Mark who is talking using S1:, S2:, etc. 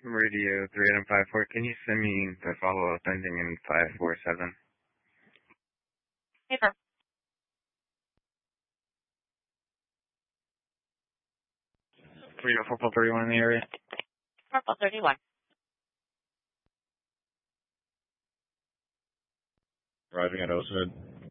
S1: Radio 3854. Can you send me the follow-up ending in 547?
S2: Paper.
S1: Purple 31 in the area.
S2: Purple 31.
S3: Arriving at Ocean.